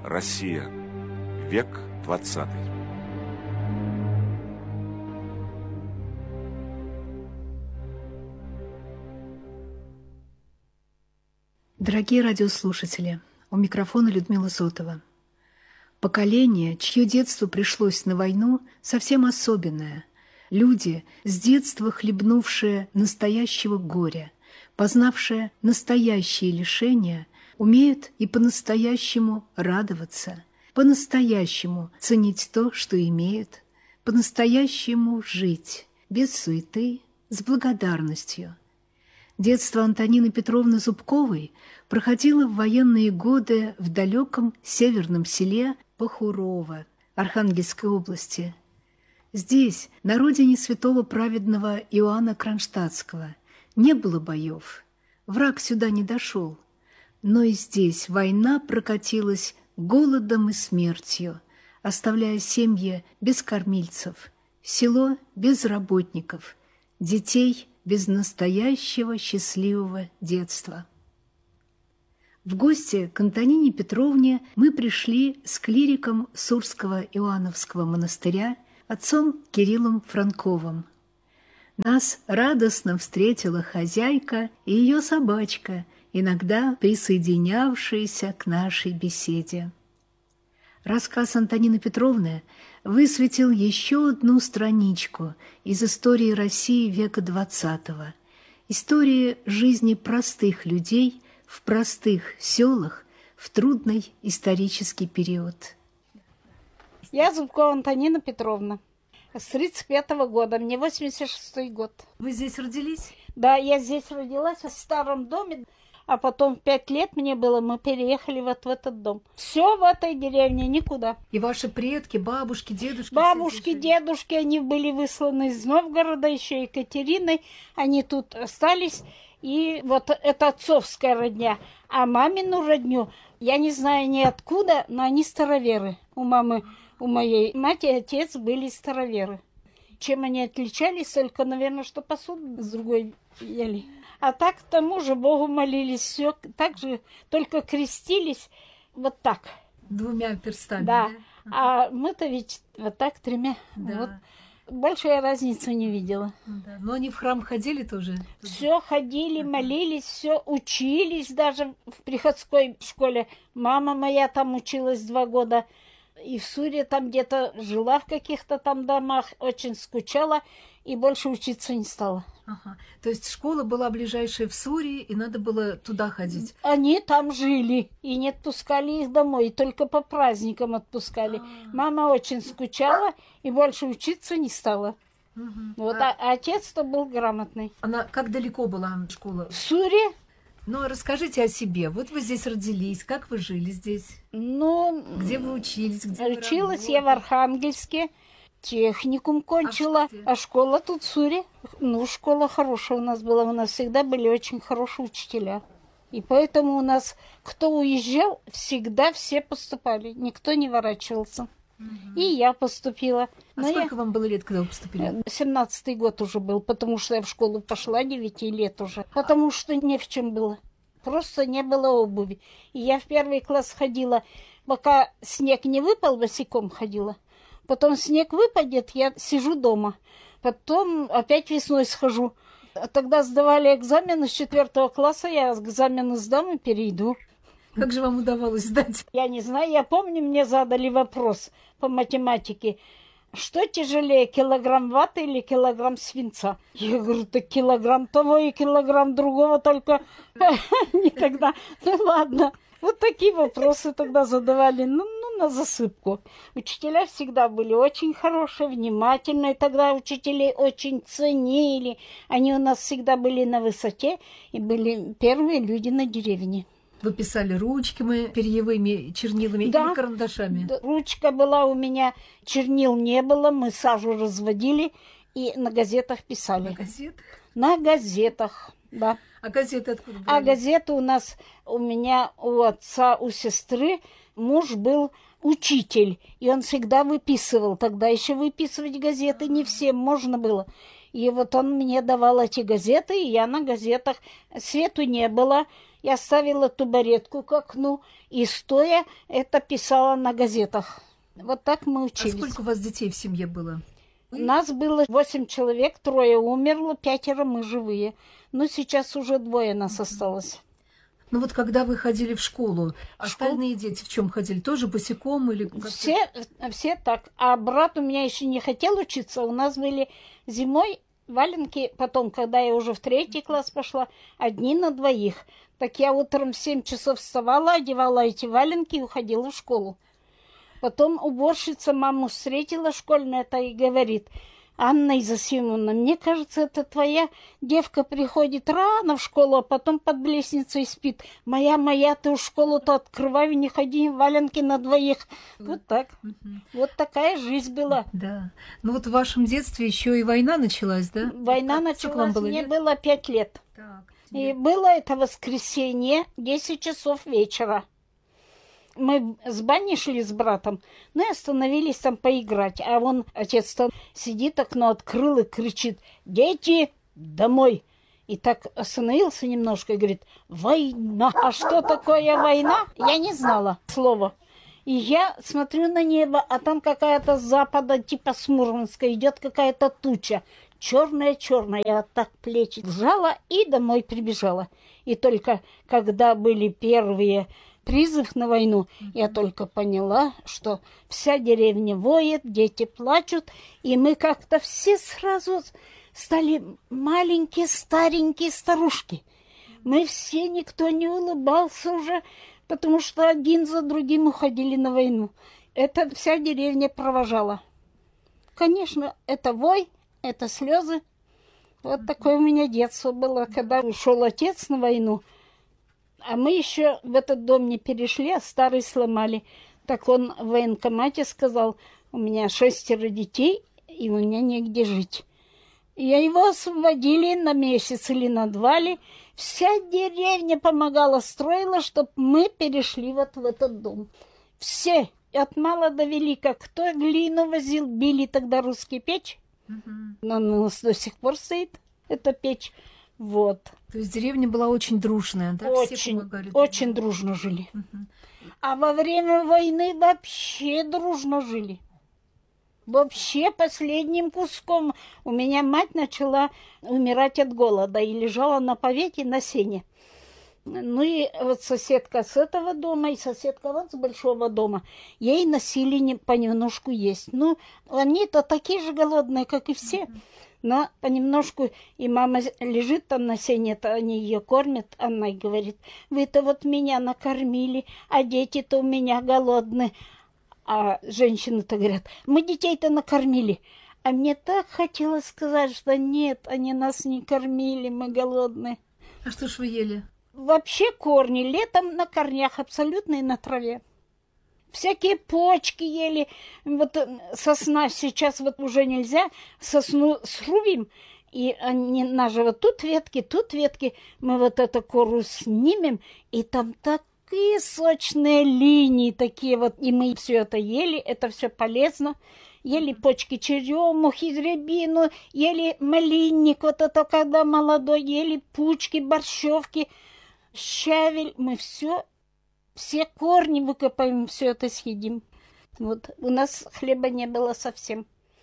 Россия. Век 20. Дорогие радиослушатели, у микрофона Людмила Зотова. Поколение, чье детство пришлось на войну, совсем особенное. Люди, с детства хлебнувшие настоящего горя, познавшие настоящие лишения, умеют и по-настоящему радоваться, по-настоящему ценить то, что имеют, по-настоящему жить, без суеты, с благодарностью. Детство Антонины Петровны Зубковой проходило в военные годы в далеком северном селе Похурово Архангельской области. Здесь, на родине святого праведного Иоанна Кронштадтского, не было боев, враг сюда не дошел. Но и здесь война прокатилась голодом и смертью, оставляя семьи без кормильцев, село без работников, детей без настоящего счастливого детства. В гости к Антонине Петровне мы пришли с клириком Сурского Иоанновского монастыря, отцом Кириллом Франковым. Нас радостно встретила хозяйка и ее собачка, иногда присоединявшиеся к нашей беседе. Рассказ Антонины Петровны высветил еще одну страничку из истории России века XX, истории жизни простых людей в простых селах в трудный исторический период. Я Зубкова Антонина Петровна. С 35-го года, мне 86-й год. Вы здесь родились? Да, я здесь родилась в старом доме, а потом в 5 лет мне было, мы переехали вот в этот дом. Все в этой деревне, никуда. И ваши предки, бабушки, дедушки? Бабушки, дедушки, они были высланы из Новгорода, еще Екатериной, они тут остались. И вот это отцовская родня. А мамину родню, я не знаю ни откуда, но они староверы. У мамы, у моей мать и отец были староверы. Чем они отличались? Только, наверное, что посуду с другой ели. А так к тому же Богу молились. Все так же, только крестились вот так. Двумя перстами, да? А мы-то ведь вот так 3. Да. Вот. Больше я разницы не видела. Да. Но они в храм ходили тоже? Все ходили, молились, все учились даже в приходской школе. Мама моя там училась 2 года. И в Суре там где-то жила в каких-то там домах, очень скучала и больше учиться не стала. Ага. То есть школа была ближайшая в Суре, и надо было туда ходить? Они там жили, и не отпускали их домой, и только по праздникам отпускали. Мама очень скучала и больше учиться не стала. Вот, а отец-то был грамотный. Она как далеко была школа? В Суре. Ну, расскажите о себе. Вот вы здесь родились, как вы жили здесь? Ну, где вы учились? Где училась я в Архангельске, техникум кончила, а школа тут в Суре. Ну, школа хорошая у нас была, у нас всегда были очень хорошие учителя. И поэтому у нас, кто уезжал, всегда все поступали, никто не ворачивался. И я поступила. А сколько вам было лет, когда вы поступили? 17-й год уже был, потому что я в школу пошла 9 лет уже. Потому что не в чем было. Просто не было обуви. И я в 1 класс ходила, пока снег не выпал, босиком ходила. Потом снег выпадет, я сижу дома. Потом опять весной схожу. А тогда сдавали экзамены с 4 класса, я экзамены сдам и перейду. Как же вам удавалось сдать? Я не знаю, я помню, мне задали вопрос по математике. Что тяжелее, килограмм ваты или килограмм свинца? Я говорю, так килограмм того и килограмм другого, только никогда. Ну ладно, вот такие вопросы тогда задавали, ну на засыпку. Учителя всегда были очень хорошие, внимательные, тогда учителей очень ценили. Они у нас всегда были на высоте и были первые люди на деревне. Вы писали ручками, перьевыми чернилами или карандашами? Да, ручка была у меня, чернил не было, мы сажу разводили и на газетах писали. На газетах? На газетах, да. А газеты откуда брали? А газеты у нас, у меня, у отца, у сестры, муж был учитель, и он всегда выписывал. Тогда еще выписывать газеты не всем можно было. И вот он мне давал эти газеты, и я на газетах, свету не было. я ставила табуретку к окну и стоя это писала на газетах. Вот так мы А учились. сколько у вас детей в семье было? Нас было 8 человек, 3 умерло, 5 мы живые. Но сейчас уже 2 нас осталось. Ну вот когда вы ходили в школу, остальные дети в чем ходили? Тоже босиком или как-то? Все так. А брат у меня еще не хотел учиться. У нас были зимой валенки. Потом, когда я уже в 3 класс пошла, 1 на 2. Так я утром в 7 часов вставала, одевала эти валенки и уходила в школу. Потом уборщица маму встретила школьная-то и говорит: Анна Изосимовна, мне кажется, это твоя девка приходит рано в школу, а потом под лестницей спит. Моя, ты уж школу-то открывай, не ходи, валенки на 2. Вот так. Вот такая жизнь была. Да. Ну вот в вашем детстве еще и война началась, да? Война Сколько вам началась, было мне лет? было 5 лет. Так. И было это воскресенье, 10 часов вечера. Мы с бани шли с братом, ну и остановились там поиграть. А вон отец там сидит, окно открыл и кричит: «Дети, домой!» И так остановился немножко и говорит: «Война!» А что такое война? Я не знала слова. И я смотрю на небо, а там какая-то с запада, типа с Мурманска, идет какая-то туча. Черная-черная. Я так плечи сжала и домой прибежала. И только когда были первые призыв на войну, я только поняла, что вся деревня воет, дети плачут, и мы как-то все сразу стали маленькие, старенькие старушки. Мы все, никто не улыбался уже, потому что один за другим уходили на войну. Это вся деревня провожала. Конечно, это вой, это слезы. Вот такое у меня детство было, когда ушел отец на войну. А мы еще в этот дом не перешли, а старый сломали. Так он в военкомате сказал: у меня 6 детей, и у меня негде жить. И его освободили на месяц или на 2. Вся деревня помогала, строила, чтобы мы перешли вот в этот дом. Все, от мала до велика. Кто глину возил, били тогда русский печь. Она у нас до сих пор стоит, эта печь. Вот. То есть деревня была очень дружная, да? Все Очень, помогали. очень дружно жили. А во время войны вообще дружно жили. Вообще последним куском. У меня мать начала умирать от голода и лежала на повете на сене. Ну и вот соседка с этого дома и соседка вот с большого дома, ей носили понемножку есть. Ну, они-то такие же голодные, как и все. Но понемножку, и мама лежит там на сене-то, они ее кормят, она и говорит: вы-то вот меня накормили, а дети-то у меня голодные. А женщины-то говорят: мы детей-то накормили. А мне так хотелось сказать, что нет, они нас не кормили, мы голодные. А что ж вы ели? Вообще корни, летом на корнях абсолютно и на траве. Всякие почки ели. Вот сосна сейчас вот уже нельзя. Сосну срубим, и они наши вот тут ветки. Мы вот эту кору снимем, и там такие сочные линии такие вот. И мы все это ели, это все полезно. Ели почки черемухи, рябину, ели малинник, вот это когда молодой, ели пучки, борщевки, щавель. Мы все корни выкопаем, все это съедим. Вот у нас хлеба не было совсем.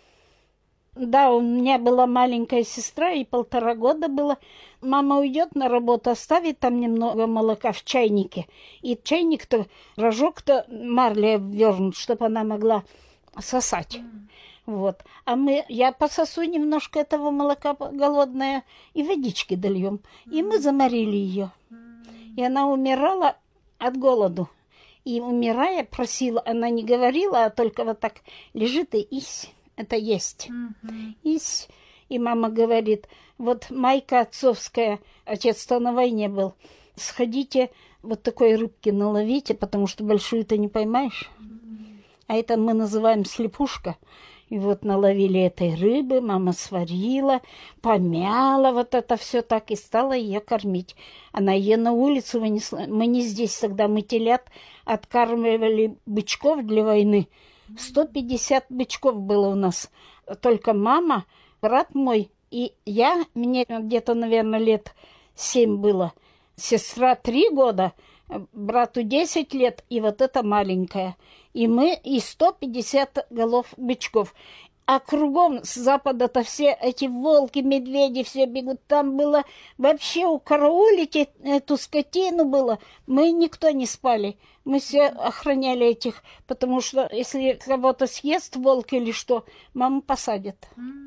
Да, у меня была маленькая сестра, и 1,5 года было. Мама уйдет на работу, оставит там немного молока в чайнике. И чайник-то, рожок-то марля обвернут, чтобы она могла сосать. Вот. А я пососу немножко этого молока голодное и водички дольем. И мы заморили ее. И она умирала от голоду. И умирая просила, она не говорила, а только вот так лежит и ись. Это есть. Ись. И мама говорит: вот майка отцовская, отец-то на войне был, сходите вот такой рыбки наловите, потому что большую-то не поймаешь. А это мы называем слепушка. И вот наловили этой рыбы, мама сварила, помяла вот это все так и стала ее кормить. Она ее на улицу вынесла. Мы не здесь тогда, мы телят откармливали бычков для войны. 150 бычков было у нас. Только мама, брат мой и я, мне где-то, наверное, лет 7 было, Сестра 3 года, брату 10 лет, и вот эта маленькая. И мы, и 150 голов бычков. А кругом с запада-то все эти волки, медведи все бегут. Там было вообще укараулить эту скотину было. Мы никто не спали. Мы все охраняли этих, потому что если кого-то съест волк или что, маму посадят.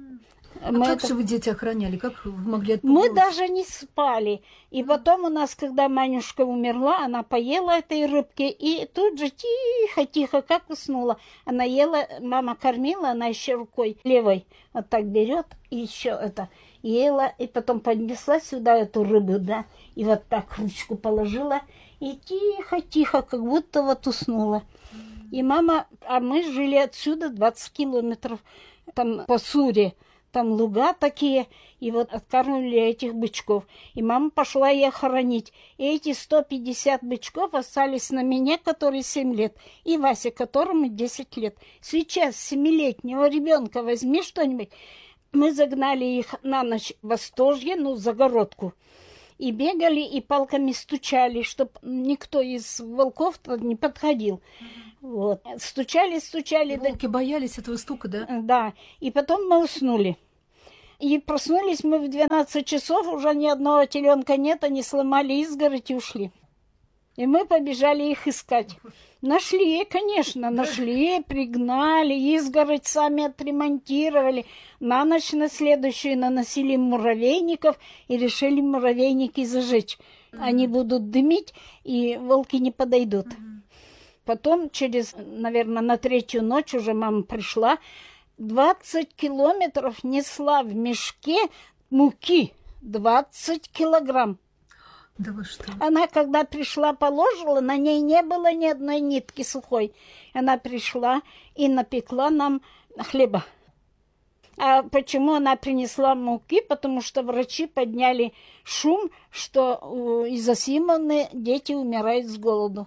А как же вы дети охраняли? Как вы могли это Мы делать? даже не спали. И потом у нас, когда Манюшка умерла, она поела этой рыбки и тут же тихо-тихо, как уснула. Она ела, мама кормила, она еще рукой левой вот так берет и еще это ела, и потом поднесла сюда эту рыбу, да, и вот так ручку положила и тихо-тихо, как будто вот уснула. И мама, а мы жили отсюда 20 километров, там по Суре. Там луга такие, и вот откармливали этих бычков. И мама пошла их хоронить. И эти 150 бычков остались на меня, который 7 лет, и Васе, которому 10 лет. Сейчас 7-летнего ребенка возьми что-нибудь. Мы загнали их на ночь в Остожье, ну, в загородку. И бегали, и палками стучали, чтобы никто из волков не подходил. Вот. Стучали. И волки боялись этого стука, да? Да. И потом мы уснули. И проснулись мы в 12 часов, уже ни одного теленка нет, они сломали изгородь и ушли. И мы побежали их искать. Нашли, конечно, нашли, пригнали, изгородь сами отремонтировали. На ночь на следующую наносили муравейников и решили муравейники зажечь. Они будут дымить, и волки не подойдут. Потом через, наверное, на 3-ю ночь уже мама пришла. 20 километров несла в мешке муки. 20 килограмм. Да вы что? Она, когда пришла, положила, на ней не было ни одной нитки сухой. Она пришла и напекла нам хлеба. А почему она принесла муки? Потому что врачи подняли шум, что из-за Симоны дети умирают с голоду.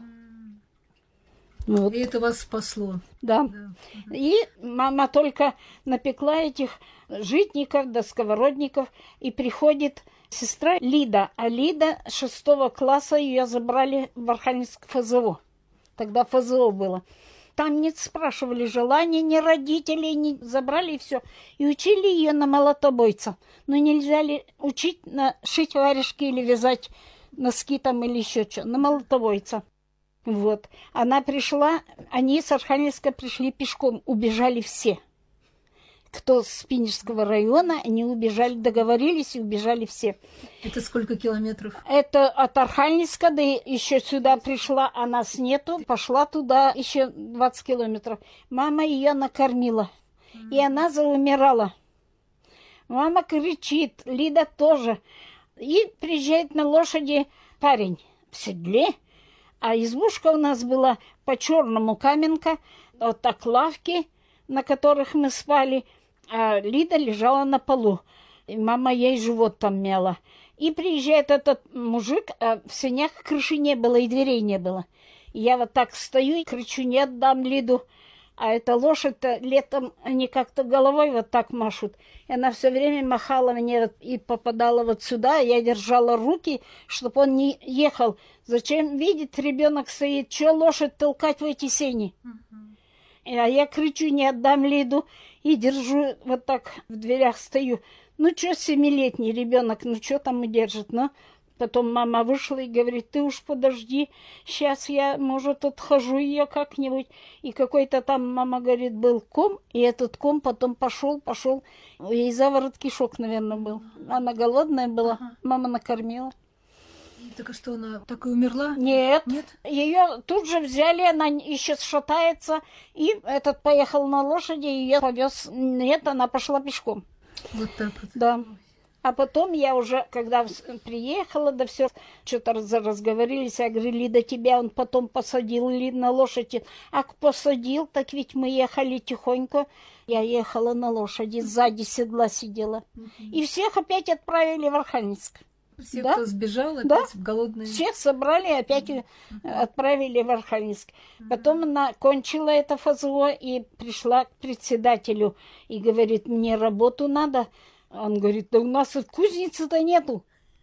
Вот. И это вас спасло. Да. Да. И мама только напекла этих житников да сковородников, и приходит сестра Лида. А Лида 6 класса, ее забрали в Архангельск ФЗО. Тогда ФЗО было. Там не спрашивали желания ни родителей, не забрали и все. И учили ее на молотобойца. Но нельзя ли учить шить варежки или вязать носки там или еще что. На молотобойца. Вот. Она пришла, они с Архангельска пришли пешком, убежали все. Кто с Пинежского района, они убежали, договорились и убежали все. Это сколько километров? Это от Архангельска, да еще сюда пришла, а нас нету, пошла туда еще 20 километров. Мама ее накормила, и она заумирала. Мама кричит, Лида тоже. И приезжает на лошади парень в седле. А избушка у нас была по-черному каменка, вот так лавки, на которых мы спали, а Лида лежала на полу. И мама ей живот там мяла. И приезжает этот мужик, а в сенях крыши не было и дверей не было. И я вот так стою и кричу, не отдам Лиду. А эта лошадь-то летом, они как-то головой вот так машут. И она все время махала мне и попадала вот сюда. Я держала руки, чтобы он не ехал. Зачем видит, ребенок стоит, что лошадь толкать в эти сени? А я кричу, не отдам Лиду. И держу вот так в дверях стою. Ну, что 7-летний ребенок, ну, что там и держит, ну? Потом мама вышла и говорит, ты уж подожди, сейчас я, может, отхожу ее как-нибудь. И какой-то там, мама говорит, был ком, и этот ком потом пошел. Ей заворот кишок, наверное, был. Она голодная была, мама накормила. Так а что, она так и умерла? Нет. Нет? Ее тут же взяли, она еще шатается, и этот поехал на лошади, ее повез. Нет, она пошла пешком. Вот так вот. Да. А потом я уже, когда приехала, да все, что-то разговорились, я говорю, Лида, тебя он потом посадил на лошади. А посадил, так ведь мы ехали тихонько. Я ехала на лошади, сзади седла сидела. И всех опять отправили в Архангельск. Все, да? кто сбежал, опять Да. голодные. Всех собрали, опять отправили в Архангельск. Потом она кончила это ФЗО и пришла к председателю и говорит, мне работу надо. Он говорит, да у нас кузницы-то нету.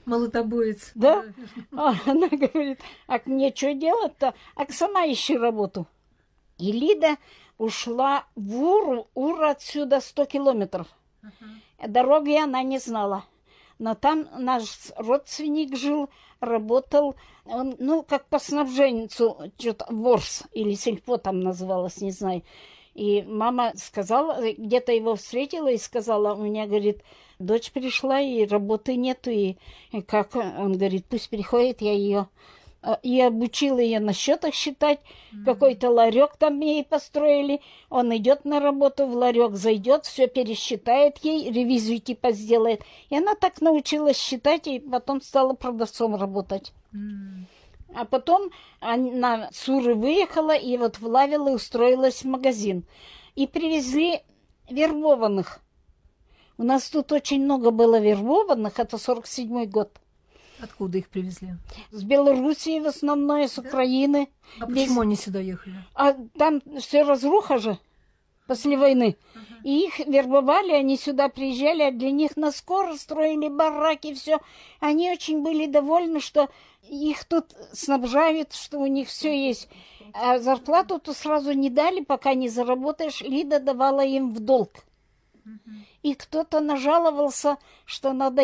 Молотобоец. Да? А она говорит, а мне что делать-то? А сама ищи работу. И Лида ушла в Уру. Ура отсюда 100 километров. Дороги она не знала. Но там наш родственник жил, работал, он, ну, как по снабженцу, что-то Ворс или Сельпо там называлось, не знаю. И мама сказала, где-то его встретила и сказала, у меня, говорит, дочь пришла, и работы нету, и как, он говорит, пусть приходит, я ее и обучила ее на счетах считать. Какой-то ларек там ей построили. Он идет на работу в ларек, зайдет, все пересчитает ей, ревизию типа сделает. И она так научилась считать, и потом стала продавцом работать. А потом она с Уры выехала, и вот в Лавелы устроилась в магазин. И привезли вербованных. У нас тут очень много было вербованных, это 47-й год. Откуда их привезли? С Белоруссии в основном, с Украины. А почему они сюда ехали? А там все разруха же после войны. И их вербовали, они сюда приезжали, а для них на скоро строили бараки, все. Они очень были довольны, что их тут снабжают, что у них все есть. А зарплату-то сразу не дали, пока не заработаешь. Лида давала им в долг. И кто-то нажаловался, что надо